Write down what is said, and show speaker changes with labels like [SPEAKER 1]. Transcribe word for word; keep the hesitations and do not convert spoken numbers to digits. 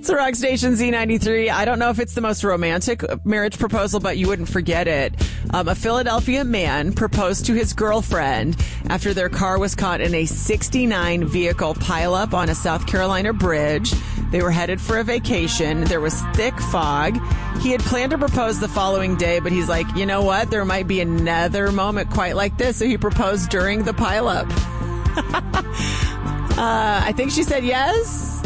[SPEAKER 1] It's a Rock Station Z ninety-three. I don't know if it's the most romantic marriage proposal, but you wouldn't forget it. Um, a Philadelphia man proposed to his girlfriend after their car was caught in a sixty-nine vehicle pileup on a South Carolina bridge. They were headed for a vacation. There was thick fog. He had planned to propose the following day, but he's like, you know what? There might be another moment quite like this. So he proposed during the pileup. uh, I think she said yes.